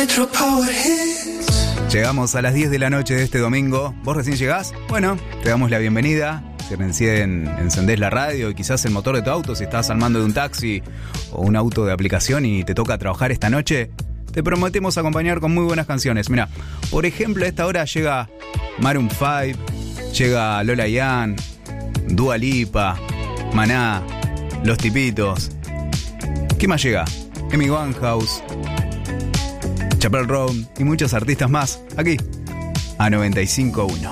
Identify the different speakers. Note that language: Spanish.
Speaker 1: Llegamos a las 10 de la noche de este domingo. ¿Vos recién llegás? Bueno, te damos la bienvenida. Si recién encendés la radio y quizás el motor de tu auto, si estás al mando de un taxi o un auto de aplicación y te toca trabajar esta noche, te prometemos acompañar con muy buenas canciones. Mira, por ejemplo, a esta hora llega Maroon 5, llega Lola Yan, Dua Lipa, Maná, Los Tipitos. ¿Qué más llega? Amy Winehouse, Chappell Roan y muchos artistas más, aquí, a 95.1.